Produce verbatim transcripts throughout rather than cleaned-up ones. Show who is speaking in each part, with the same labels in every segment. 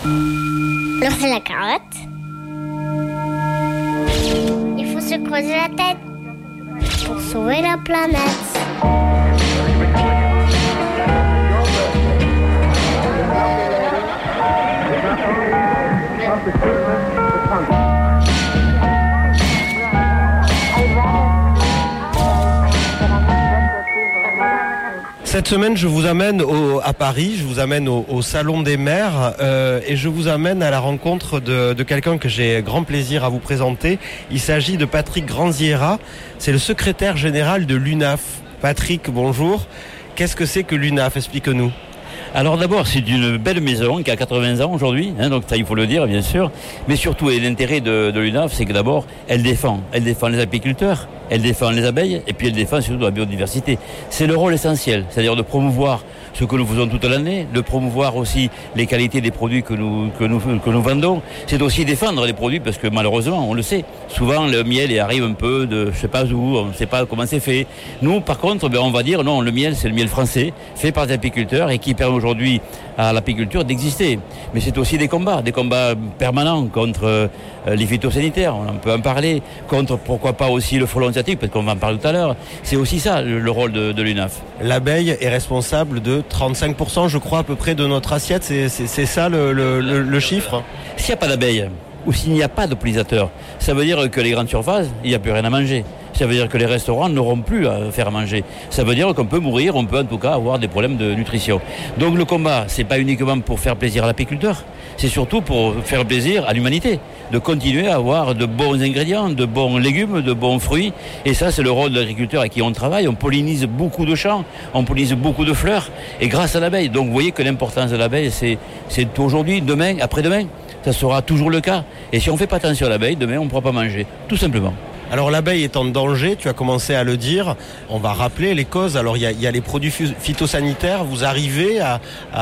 Speaker 1: Lancer la carotte. Il faut se creuser la tête pour sauver la planète.
Speaker 2: Cette semaine, je vous amène au, à Paris, je vous amène au, au Salon des maires euh, et je vous amène à la rencontre de, de quelqu'un que j'ai grand plaisir à vous présenter. Il s'agit de Patrick Granziera, c'est le secrétaire général de l'U N A F. Patrick, bonjour. Qu'est-ce que c'est que l'U N A F? Explique-nous.
Speaker 3: Alors d'abord, c'est une belle maison qui a quatre-vingts ans aujourd'hui, hein, donc ça il faut le dire bien sûr. Mais surtout, et l'intérêt de, de l'U N A F, c'est que d'abord, elle défend, elle défend les apiculteurs, elle défend les abeilles, et puis elle défend surtout la biodiversité. C'est le rôle essentiel, c'est-à-dire de promouvoir ce que nous faisons toute l'année, de promouvoir aussi les qualités des produits que nous, que nous, que nous vendons. C'est aussi défendre les produits, parce que malheureusement, on le sait, souvent le miel il arrive un peu de je sais pas où, on ne sait pas comment c'est fait. Nous, par contre, ben, on va dire non, le miel, c'est le miel français, fait par des apiculteurs et qui permet aujourd'hui à l'apiculture d'exister. Mais c'est aussi des combats, des combats permanents contre euh, les phytosanitaires, on peut en parler, contre pourquoi pas aussi le frelon asiatique, parce qu'on va en parler tout à l'heure. C'est aussi ça le, le rôle de, de l'U N A F.
Speaker 2: L'abeille est responsable de trente-cinq pour cent, je crois, à peu près de notre assiette, c'est, c'est, c'est ça le, le, le, le chiffre?
Speaker 3: S'il n'y a pas d'abeilles, ou s'il n'y a pas de pollinisateurs, ça veut dire que les grandes surfaces, il n'y a plus rien à manger. Ça veut dire que les restaurants n'auront plus à faire à manger. Ça veut dire qu'on peut mourir, on peut en tout cas avoir des problèmes de nutrition. Donc le combat, c'est pas uniquement pour faire plaisir à l'apiculteur, c'est surtout pour faire plaisir à l'humanité, de continuer à avoir de bons ingrédients, de bons légumes, de bons fruits. Et ça, c'est le rôle de l'agriculteur avec qui on travaille. On pollinise beaucoup de champs, on pollinise beaucoup de fleurs, et grâce à l'abeille. Donc vous voyez que l'importance de l'abeille, c'est, c'est aujourd'hui, demain, après-demain. Ça sera toujours le cas. Et si on ne fait pas attention à l'abeille, demain, on ne pourra pas manger, tout simplement.
Speaker 2: Alors l'abeille est en danger, tu as commencé à le dire, on va rappeler les causes. Alors il y a, il y a les produits phytosanitaires, vous arrivez à,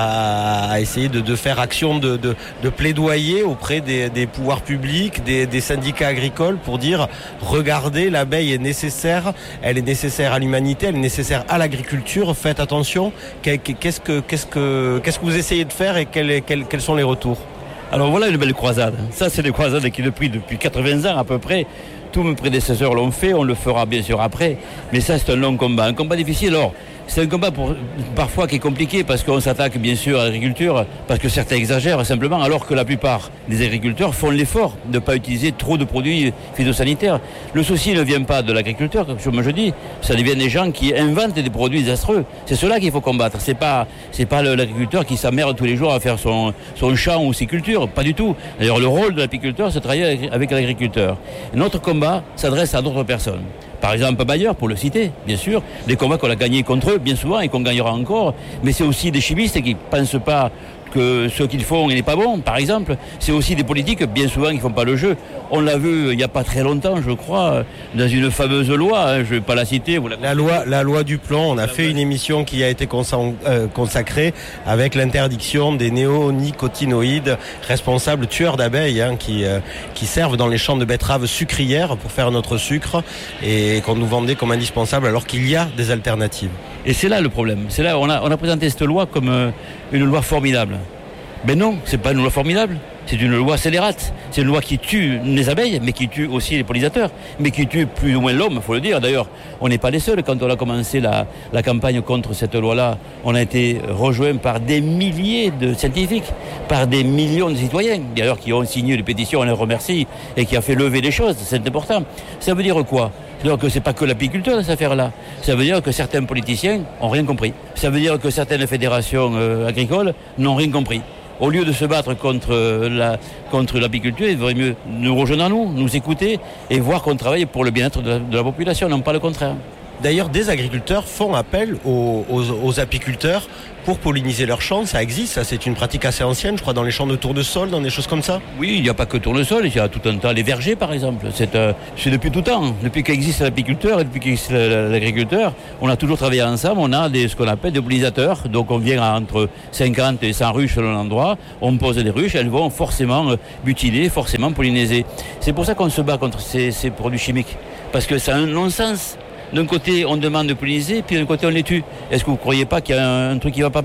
Speaker 2: à, à essayer de, de faire action de, de, de plaidoyer auprès des, des pouvoirs publics, des, des syndicats agricoles pour dire regardez, l'abeille est nécessaire, elle est nécessaire à l'humanité, elle est nécessaire à l'agriculture, faites attention. Qu'est-ce que, qu'est-ce que, qu'est-ce que vous essayez de faire et quels, quels, quels sont les retours?
Speaker 3: Alors voilà une belle croisade, ça c'est des croisades qui depuis, depuis quatre-vingts ans à peu près. Tous mes prédécesseurs l'ont fait, on le fera bien sûr après, mais ça c'est un long combat, un combat difficile. Alors, c'est un combat pour, parfois qui est compliqué parce qu'on s'attaque bien sûr à l'agriculture, parce que certains exagèrent simplement, alors que la plupart des agriculteurs font l'effort de ne pas utiliser trop de produits phytosanitaires. Le souci ne vient pas de l'agriculteur, comme je dis, ça vient des gens qui inventent des produits désastreux. C'est cela qu'il faut combattre, c'est pas, c'est pas l'agriculteur qui s'emmerde tous les jours à faire son, son champ ou ses cultures, pas du tout. D'ailleurs, le rôle de l'apiculteur, c'est de travailler avec l'agriculteur. Notre combat s'adresse à d'autres personnes. Par exemple, Bayer, pour le citer, bien sûr, des combats qu'on a gagnés contre eux, bien souvent, et qu'on gagnera encore, mais c'est aussi des chimistes qui ne pensent pas que ce qu'ils font n'est pas bon, par exemple. C'est aussi des politiques, bien souvent, qui ne font pas le jeu. On l'a vu il n'y a pas très longtemps, je crois, dans une fameuse loi, hein, je ne vais pas la citer. Vous la...
Speaker 2: La, loi, la loi du plan, on a fait une émission qui a été consacrée avec l'interdiction des néonicotinoïdes, responsables tueurs d'abeilles, hein, qui, euh, qui servent dans les champs de betteraves sucrières pour faire notre sucre et qu'on nous vendait comme indispensable alors qu'il y a des alternatives.
Speaker 3: Et c'est là le problème. C'est là, on a, on a présenté cette loi comme euh, une loi formidable. Mais non, c'est pas une loi formidable. C'est une loi scélérate. C'est une loi qui tue les abeilles, mais qui tue aussi les pollinisateurs, mais qui tue plus ou moins l'homme, il faut le dire. D'ailleurs, on n'est pas les seuls. Quand on a commencé la, la campagne contre cette loi-là, on a été rejoint par des milliers de scientifiques, par des millions de citoyens, d'ailleurs, qui ont signé des pétitions, on les remercie, et qui a fait lever les choses. C'est important. Ça veut dire quoi? C'est-à-dire que ce n'est pas que l'apiculteur dans cette affaire-là. Ça veut dire que certains politiciens n'ont rien compris. Ça veut dire que certaines fédérations euh, agricoles n'ont rien compris. Au lieu de se battre contre, la, contre l'apiculture, il vaudrait mieux nous rejoindre à nous, nous écouter et voir qu'on travaille pour le bien-être de la, de la population, non pas le contraire.
Speaker 2: D'ailleurs, des agriculteurs font appel aux, aux, aux apiculteurs pour polliniser leurs champs. Ça existe, ça c'est une pratique assez ancienne, je crois, dans les champs de tournesol, dans des choses comme ça.
Speaker 3: Oui, il n'y a pas que tournesol, il y a tout un tas, les vergers par exemple. C'est, euh, c'est depuis tout temps, depuis qu'existe l'apiculteur et depuis qu'existe l'agriculteur, on a toujours travaillé ensemble, on a des, ce qu'on appelle des pollinisateurs. Donc on vient à entre cinquante et cent ruches selon l'endroit, on pose des ruches, elles vont forcément butiner, forcément polliniser. C'est pour ça qu'on se bat contre ces, ces produits chimiques, parce que c'est un non-sens. D'un côté, on demande de polliniser, puis d'un côté, on les tue. Est-ce que vous ne croyez pas qu'il y a un, un truc qui ne va pas bien?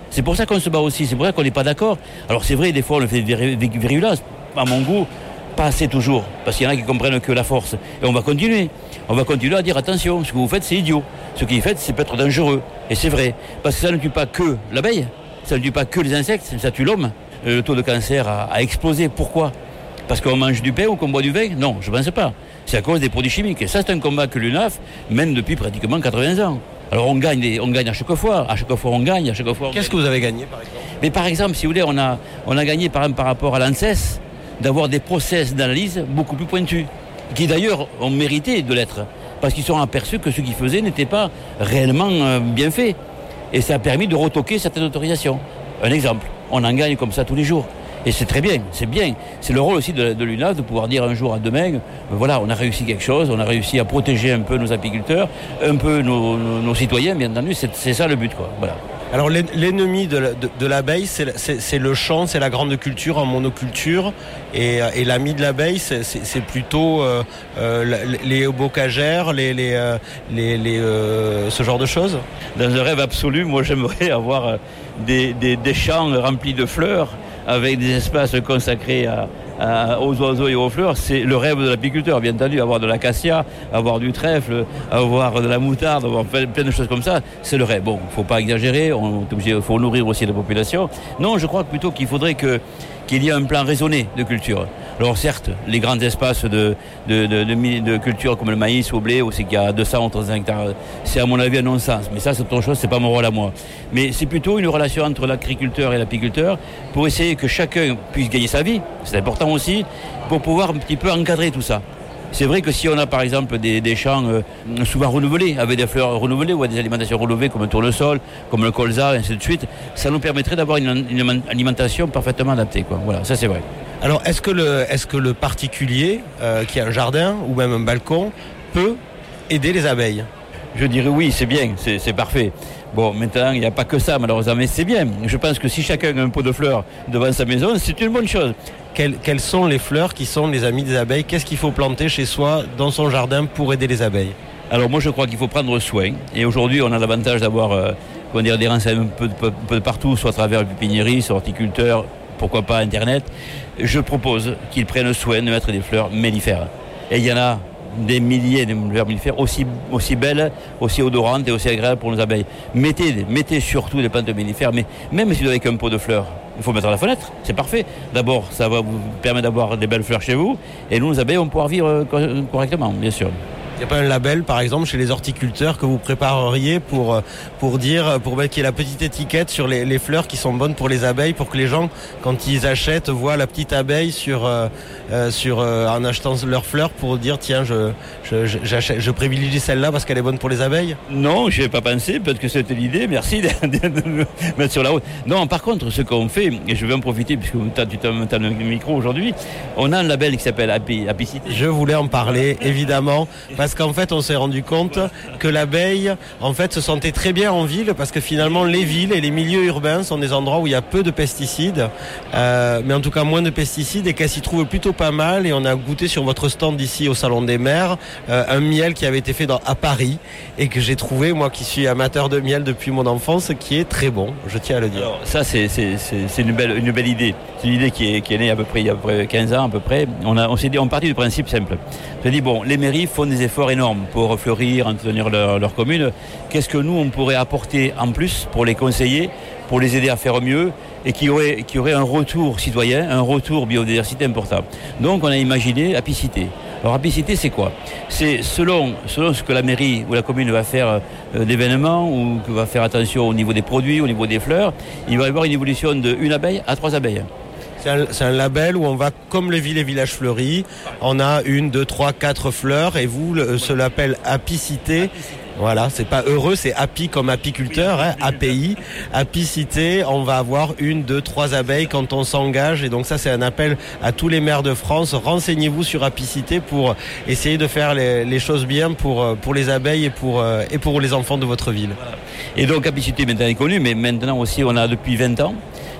Speaker 3: C'est pour ça qu'on se bat aussi, c'est pour ça qu'on n'est pas d'accord. Alors c'est vrai, des fois on le fait avec virulence, à mon goût, pas assez toujours, parce qu'il y en a qui comprennent que la force. Et on va continuer. On va continuer à dire attention, ce que vous faites c'est idiot. Ce que vous faites c'est peut-être dangereux. Et c'est vrai, parce que ça ne tue pas que l'abeille, ça ne tue pas que les insectes, ça tue l'homme. Le taux de cancer a, a explosé. Pourquoi ? Parce qu'on mange du pain ou qu'on boit du vin ? Non, je ne pense pas. C'est à cause des produits chimiques. Et ça c'est un combat que l'U N A F mène depuis pratiquement quatre-vingts ans. Alors on gagne, des, on gagne à chaque fois, à chaque fois on gagne, à chaque fois on
Speaker 2: Qu'est-ce
Speaker 3: gagne.
Speaker 2: que vous avez gagné par exemple ?
Speaker 3: Mais par exemple, si vous voulez, on a, on a gagné par, par rapport à l'ANSES d'avoir des process d'analyse beaucoup plus pointus, qui d'ailleurs ont mérité de l'être, parce qu'ils se sont aperçus que ce qu'ils faisaient n'était pas réellement euh, bien fait. Et ça a permis de retoquer certaines autorisations. Un exemple, on en gagne comme ça tous les jours. Et c'est très bien, c'est bien. C'est le rôle aussi de, de l'U N A F de pouvoir dire un jour à demain, euh, voilà, on a réussi quelque chose, on a réussi à protéger un peu nos apiculteurs, un peu nos, nos, nos citoyens, bien entendu, c'est, c'est ça le but, quoi. Voilà.
Speaker 2: Alors l'ennemi de, la, de, de l'abeille, c'est, c'est, c'est le champ, c'est la grande culture en monoculture, et, et l'ami de l'abeille, c'est, c'est, c'est plutôt euh, euh, les bocagères, les, les, euh, les, les, euh, ce genre de choses.
Speaker 3: Dans un rêve absolu, moi j'aimerais avoir des, des, des champs remplis de fleurs, avec des espaces consacrés à, à, aux oiseaux et aux fleurs. C'est le rêve de l'apiculteur, bien entendu, avoir de l'acacia, avoir du trèfle, avoir de la moutarde, avoir plein de choses comme ça, c'est le rêve. Bon, il ne faut pas exagérer, il faut nourrir aussi la population. Non, je crois plutôt qu'il faudrait que, qu'il y ait un plan raisonné de culture. Alors certes, les grands espaces de, de, de, de, de culture comme le maïs ou le blé, où c'est qu'il y a deux cents ou trois cents hectares, c'est à mon avis un non-sens. Mais ça, c'est autre chose, c'est pas mon rôle à moi. Mais c'est plutôt une relation entre l'agriculteur et l'apiculteur pour essayer que chacun puisse gagner sa vie, c'est important aussi, pour pouvoir un petit peu encadrer tout ça. C'est vrai que si on a par exemple des, des champs euh, souvent renouvelés, avec des fleurs renouvelées ou des alimentations renouvelées comme le tournesol, comme le colza, et ainsi de suite, ça nous permettrait d'avoir une, une alimentation parfaitement adaptée, quoi. Voilà, ça c'est vrai.
Speaker 2: Alors est-ce que le, est-ce que le particulier euh, qui a un jardin ou même un balcon peut aider les abeilles ?
Speaker 3: Je dirais oui, c'est bien, c'est, c'est parfait. Bon, maintenant, il n'y a pas que ça, malheureusement, mais c'est bien. Je pense que si chacun a un pot de fleurs devant sa maison, c'est une bonne chose.
Speaker 2: Quelles, quelles sont les fleurs qui sont les amis des abeilles ? Qu'est-ce qu'il faut planter chez soi, dans son jardin, pour aider les abeilles ?
Speaker 3: Alors moi, je crois qu'il faut prendre soin. Et aujourd'hui, on a l'avantage d'avoir euh, comment dire, des renseignements un peu, peu, peu de partout, soit à travers le pépiniérie, soit horticulteur, pourquoi pas Internet. Je propose qu'ils prennent soin de mettre des fleurs mellifères. Et il y en a des milliers de fleurs mellifères aussi, aussi belles, aussi odorantes et aussi agréables pour nos abeilles. Mettez, mettez surtout des plantes mellifères, mais même si vous avez qu'un pot de fleurs, il faut mettre à la fenêtre, c'est parfait. D'abord, ça va vous permettre d'avoir des belles fleurs chez vous, et nous, nos abeilles, vont pouvoir vivre correctement, bien sûr.
Speaker 2: Il n'y a pas un label, par exemple, chez les horticulteurs que vous prépareriez pour, pour dire, pour mettre qu'il y ait la petite étiquette sur les, les fleurs qui sont bonnes pour les abeilles, pour que les gens, quand ils achètent, voient la petite abeille sur, euh, sur, euh, en achetant leurs fleurs pour dire, tiens, je, je, j'achète, je privilégie celle-là parce qu'elle est bonne pour les abeilles ?
Speaker 3: Non, je n'y ai pas pensé, peut-être que c'était l'idée, merci de, de, de me mettre sur la route. Non, par contre, ce qu'on fait, et je vais en profiter puisque tu as le micro aujourd'hui, on a un label qui s'appelle Api, Apicité.
Speaker 2: Je voulais en parler, évidemment, parce qu'en fait, on s'est rendu compte que l'abeille, en fait, se sentait très bien en ville, parce que finalement, les villes et les milieux urbains sont des endroits où il y a peu de pesticides, euh, mais en tout cas moins de pesticides, et qu'elle s'y trouve plutôt pas mal. Et on a goûté sur votre stand ici au Salon des Maires euh, un miel qui avait été fait dans, à Paris, et que j'ai trouvé, moi qui suis amateur de miel depuis mon enfance, qui est très bon, je tiens à le dire.
Speaker 3: Alors, ça, c'est, c'est, c'est, c'est une, belle, une belle idée. C'est une idée qui est, qui est née à peu près il y a à peu près quinze ans, à peu près. On, a, on s'est dit, on partit du principe simple. On s'est dit, bon, les mairies font des efforts énormes pour fleurir, entretenir leur, leur commune. Qu'est-ce que nous, on pourrait apporter en plus pour les conseiller, pour les aider à faire mieux, et qui aurait, qui aurait un retour citoyen, un retour biodiversité important. Donc on a imaginé Apicité. Alors Apicité, c'est quoi ? C'est selon, selon ce que la mairie ou la commune va faire euh, d'événements, ou que va faire attention au niveau des produits, au niveau des fleurs, il va y avoir une évolution de une abeille à trois abeilles.
Speaker 2: C'est un, c'est un label où on va, comme les villes et villages fleuris, on a une, deux, trois, quatre fleurs, et vous, le, ce l'appelle Apicité. Voilà, c'est pas heureux, c'est api comme apiculteur, hein, A P I. Apicité, on va avoir une, deux, trois abeilles quand on s'engage. Et donc ça, c'est un appel à tous les maires de France. Renseignez-vous sur Apicité pour essayer de faire les, les choses bien pour, pour les abeilles et pour, et pour les enfants de votre ville.
Speaker 3: Et donc Apicité maintenant est connue, mais maintenant aussi on a depuis vingt ans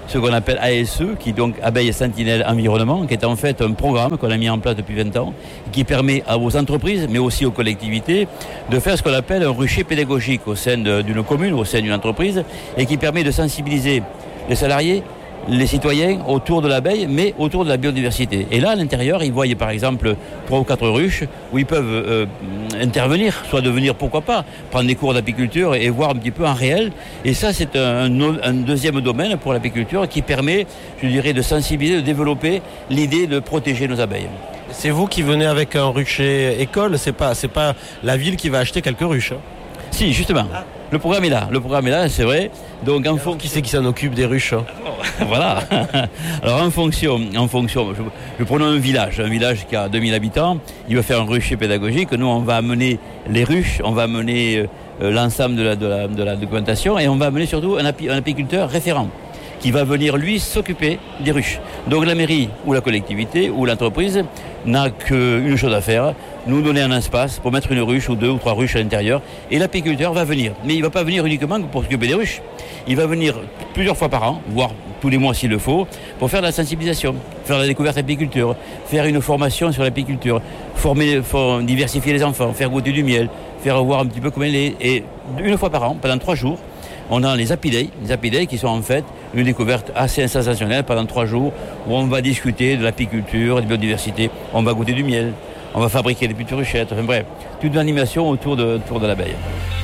Speaker 3: ce qu'on appelle A S E, qui est donc Abeilles Sentinelles Environnement, qui est en fait un programme qu'on a mis en place depuis vingt ans, qui permet aux entreprises, mais aussi aux collectivités, de faire ce qu'on appelle un rucher pédagogique au sein de, d'une commune, au sein d'une entreprise, et qui permet de sensibiliser les salariés, les citoyens autour de l'abeille, mais autour de la biodiversité. Et là, à l'intérieur, ils voient par exemple trois ou quatre ruches où ils peuvent euh, intervenir, soit devenir, pourquoi pas, prendre des cours d'apiculture et, et voir un petit peu en réel. Et ça, c'est un, un deuxième domaine pour l'apiculture qui permet, je dirais, de sensibiliser, de développer l'idée de protéger nos abeilles.
Speaker 2: C'est vous qui venez avec un rucher école, c'est pas, c'est pas la ville qui va acheter quelques ruches, hein.
Speaker 3: Si, justement. Ah. Le programme est là. Le programme est là, c'est vrai. Donc, en
Speaker 2: fond, qui c'est qui s'en occupe des ruches, hein?
Speaker 3: Voilà. Alors, en fonction, en fonction, je, je prenons un village, un village qui a deux mille habitants. Il va faire un rucher pédagogique. Nous, on va amener les ruches, on va amener euh, l'ensemble de la, de, la, de la documentation et on va amener surtout un, api, un apiculteur référent qui va venir, lui, s'occuper des ruches. Donc la mairie ou la collectivité ou l'entreprise n'a qu'une chose à faire, nous donner un espace pour mettre une ruche ou deux ou trois ruches à l'intérieur et l'apiculteur va venir. Mais il ne va pas venir uniquement pour s'occuper des ruches. Il va venir plusieurs fois par an, voire tous les mois s'il le faut, pour faire de la sensibilisation, faire la découverte d'apiculture, faire une formation sur l'apiculture, former, for, diversifier les enfants, faire goûter du miel, faire voir un petit peu comment il est. Et une fois par an, pendant trois jours, on a les Apidays, les Apidays qui sont en fait une découverte assez sensationnelle pendant trois jours où on va discuter de l'apiculture, de la biodiversité, on va goûter du miel, on va fabriquer des petites ruchettes, enfin bref, toute une animation autour de, autour de l'abeille.